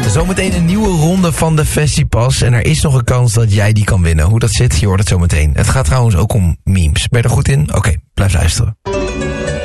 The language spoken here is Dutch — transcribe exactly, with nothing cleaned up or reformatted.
Zometeen een nieuwe ronde van de Festipas. En er is nog een kans dat jij die kan winnen. Hoe dat zit, je hoort het zometeen. Het gaat trouwens ook om memes. Ben je er goed in? Oké, okay, blijf luisteren.